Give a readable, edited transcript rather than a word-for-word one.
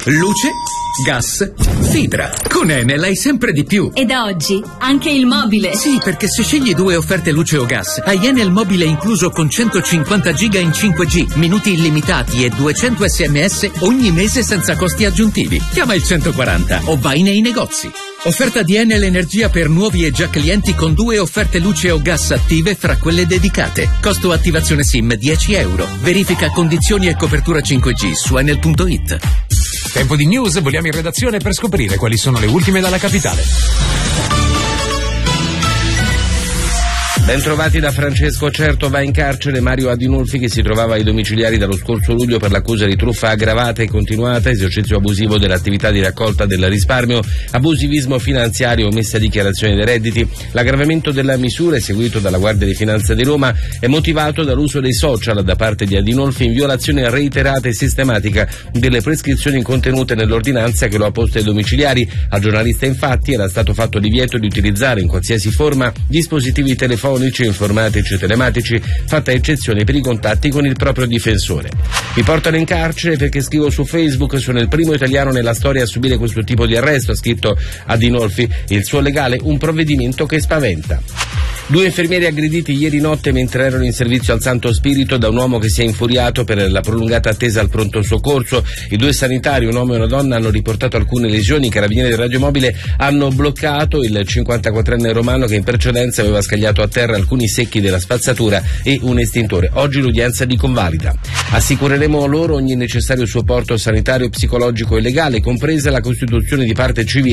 Luce, gas, fibra. Con Enel hai sempre di più. E da oggi anche il mobile. Sì, perché se scegli 2 offerte luce o gas, hai Enel mobile incluso con 150 giga in 5G, minuti illimitati e 200 SMS ogni mese senza costi aggiuntivi. Chiama il 140 o vai nei negozi. Offerta di Enel Energia per nuovi e già clienti con 2 offerte luce o gas attive fra quelle dedicate. Costo attivazione SIM €10. Verifica condizioni e copertura 5G su enel.it. Tempo di news, vogliamo in redazione per scoprire quali sono le ultime dalla capitale. Bentrovati da Francesco Certo. Va in carcere Mario Adinolfi, che si trovava ai domiciliari dallo scorso luglio per l'accusa di truffa aggravata e continuata, esercizio abusivo dell'attività di raccolta del risparmio, abusivismo finanziario, omessa dichiarazione dei redditi. L'aggravamento della misura, eseguito dalla Guardia di Finanza di Roma, è motivato dall'uso dei social da parte di Adinolfi in violazione reiterata e sistematica delle prescrizioni contenute nell'ordinanza che lo ha posto ai domiciliari. Al giornalista infatti era stato fatto divieto di utilizzare in qualsiasi forma dispositivi telefonici, informatici e telematici, fatta eccezione per i contatti con il proprio difensore. Mi portano in carcere perché scrivo su Facebook: sono il primo italiano nella storia a subire questo tipo di arresto, ha scritto Adinolfi. Il suo legale: un provvedimento che spaventa. 2 infermieri aggrediti ieri notte mentre erano in servizio al Santo Spirito da un uomo che si è infuriato per la prolungata attesa al pronto soccorso. I 2 sanitari, un uomo e una donna, hanno riportato alcune lesioni. I carabinieri del radiomobile hanno bloccato il 54enne romano che in precedenza aveva scagliato a terra alcuni secchi della spazzatura e un estintore. Oggi l'udienza di convalida. Assicureremo loro ogni necessario supporto sanitario, psicologico e legale, compresa la costituzione di parte civile